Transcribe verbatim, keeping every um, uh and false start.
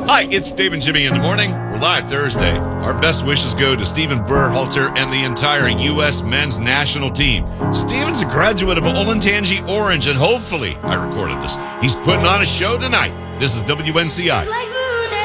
Hi, it's Dave and Jimmy in the morning. We're live Thursday. Our best wishes go to Stephen Berhalter and the entire U S men's national team. Stephen's a graduate of Olentangy Orange, and hopefully, I recorded this, he's putting on a show tonight. This is W N C I.